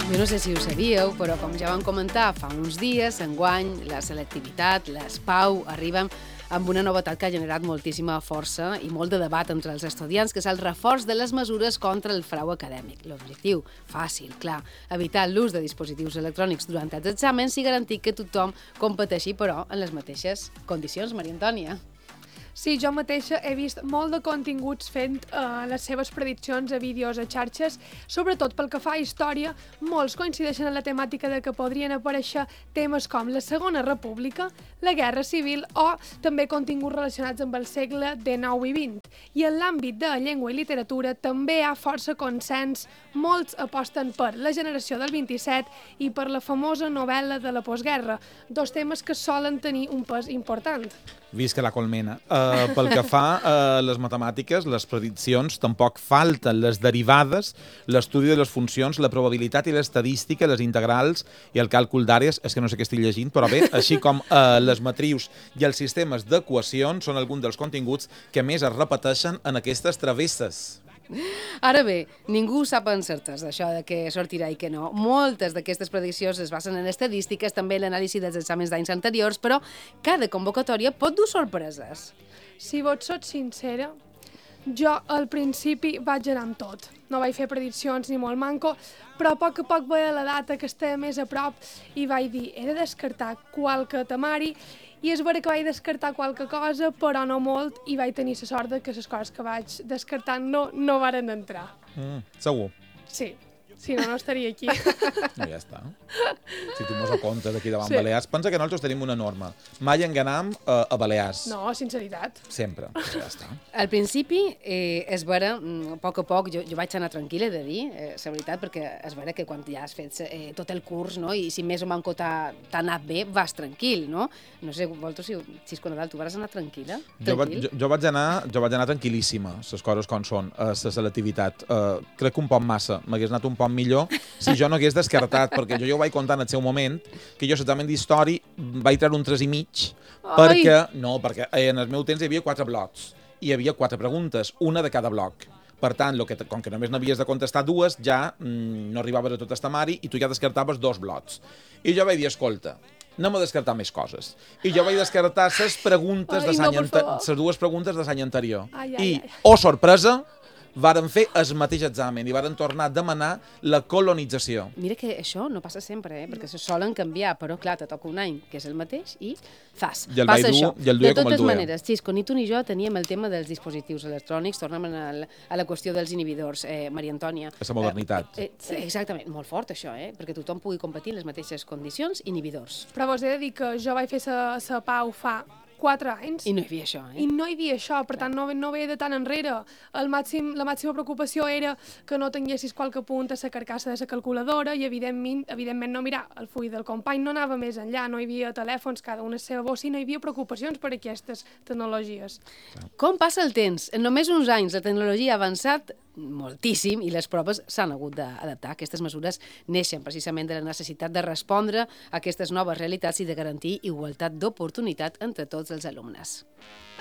Jo no sé si ho sabíeu, però com ja vam comentar fa uns dies, enguany la selectivitat, l'ESPAU, arriben amb una novetat que ha generat moltíssima força i molt de debat entre els estudiants, que és el reforç de les mesures contra el frau acadèmic. L'objectiu, fàcil, clar, evitar l'ús de dispositius electrònics durant els exàmens i garantir que tothom competeixi, però, en les mateixes condicions. Maria Antònia. Sí, jo mateixa he vist molt de continguts fent les seves prediccions a vídeos a xarxes, sobretot pel que fa a història, molts coincideixen en la temàtica de que podrien aparèixer temes com la Segona República, la Guerra Civil o també continguts relacionats amb el segle XIX i XX. I en l'àmbit de llengua i literatura també hi ha força consens, molts aposten per la generació del 27 i per la famosa novel·la de la postguerra, dos temes que solen tenir un pes important. Visca la colmena. Pel que fa a les matemàtiques, les prediccions, tampoc falten les derivades, l'estudi de les funcions, la probabilitat i l'estadística, les integrals i el càlcul d'àrees, és que no sé què estic llegint, però bé, així com les matrius i els sistemes d'equacions són alguns dels continguts que més es repeteixen en aquestes travesses. Ara bé, ningú sap en certesa això de què sortirà i què no. Moltes d'aquestes prediccions es basen en estadístiques, també en l'anàlisi dels exàmens d'anys anteriors, però cada convocatòria pot dur sorpreses. Si vos sóc sincera, jo al principi vaig anar amb tot. No vaig fer prediccions ni molt manco, però a poc veia la data que estava més a prop i vaig dir, he de descartar qualque temari, i és vera que vaig descartar qualque cosa, però no molt, i vaig tenir la sort que les coses que vaig descartar no varen entrar. Segur. Sí, si no, no estaria aquí. No, ja està. Si tu mos ho comptes aquí davant Balears, pensa que nosaltres tenim una norma. Mai enganam a Balears. No, sinceritat. Sempre. Ja està. Al principi, és vera, a poc, jo vaig anar tranquil·la, he de dir, la veritat, perquè és vera que quan ja has fet tot el curs, no?, i si més o manco t'ha anat bé, vas tranquil, no? No sé, vosaltres, si és con Nadal, tu vas anar tranquil·la? Jo vaig anar tranquil·líssima, les coses com són, a la selectivitat. Crec que un poc massa. M'hagués anat un poc millor si jo no hagués descartat, perquè jo ja ho vaig contar en el seu moment, que jo l'examen d'història vaig treure un 3,5, perquè en el meu temps hi havia 4 blocs, i hi havia 4 preguntes, una de cada bloc. Per tant, com que només n'havies de contestar 2, ja no arribaves a tot el temari i tu ja descartaves 2 blocs. I jo vaig dir, escolta, anem a descartar més coses. I jo vaig descartar les preguntes les 2 preguntes de l'any anterior. I, oh sorpresa, varen fer el mateix examen i varen tornar a demanar la colonització. Mira que això no passa sempre, perquè se solen canviar, però clar, te toca un any que és el mateix i fas. I el vaig dur, i el duia com el duia. De totes maneres, Xisco, ni tu ni jo teníem el tema dels dispositius electrònics, tornem a la qüestió dels inhibidors, Maria Antònia. És la modernitat. Exactament, molt fort això, perquè tothom pugui competir en les mateixes condicions, inhibidors. Però vos he de dir que jo vaig fer la PAU fa 4 anys. I no hi havia això, I no hi havia això, per tant no ve de tant enrere. La màxima preocupació era que no tinguessis qualque punt a la carcassa de la calculadora i evidentment no mirar el full del company, no anava més enllà, no hi havia telèfons, cada una a seva bossa i no hi havia preocupacions per aquestes tecnologies. Com passa el temps? En només uns anys la tecnologia ha avançat moltíssim i les proves s'han hagut d'adaptar. Aquestes mesures neixen precisament de la necessitat de respondre a aquestes noves realitats i de garantir igualtat d'oportunitat entre tots els alumnes.